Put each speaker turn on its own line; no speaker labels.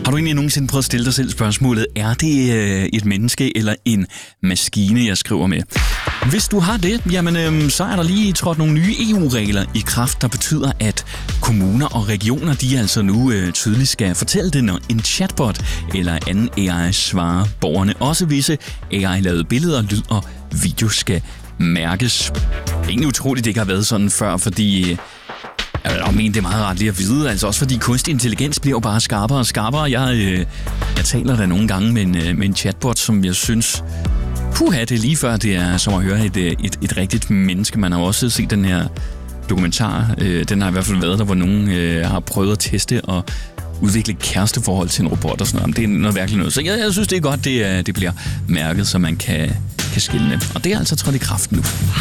Har du egentlig nogensinde prøvet at stille dig selv spørgsmålet, er det et menneske eller en maskine, jeg skriver med? Hvis du har det, jamen, så er der lige trådt nogle nye EU-regler i kraft, der betyder, at kommuner og regioner, de altså nu tydeligt skal fortælle det, når en chatbot eller anden AI svarer borgerne. Også visse AI-lavede billeder, lyd og video skal mærkes. Det er egentlig utroligt, det ikke har været sådan før, fordi jeg mener, det er meget rart lige at vide, altså også fordi kunstig intelligens bliver jo bare skarpere og skarpere. Jeg taler da nogle gange med en chatbot, som jeg synes, det er lige før, det er som at høre et rigtigt menneske. Man har også set den her dokumentar, den har i hvert fald været der, hvor nogen har prøvet at teste og udvikle kæresteforhold til en robot og sådan noget. Det er noget virkelig noget. Så jeg synes, det er godt, det bliver mærket, så man kan skille. Og det er altså trådt i kraft nu.